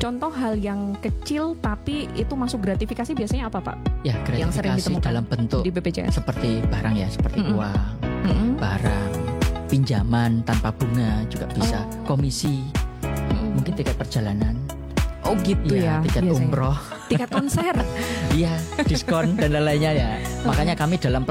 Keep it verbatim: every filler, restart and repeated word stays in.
contoh hal yang kecil tapi itu masuk gratifikasi biasanya apa Pak? Ya, gratifikasi yang sering ditemukan dalam bentuk di B P J S seperti barang ya, seperti Mm-mm. uang, Mm-mm. barang, pinjaman tanpa bunga juga bisa, Oh. komisi, Mm-mm. mungkin tiket perjalanan, Oh gitu ya, tiket biasanya. umroh, Tiket konser. iya, diskon dan lain-lainnya ya. Makanya kami dalam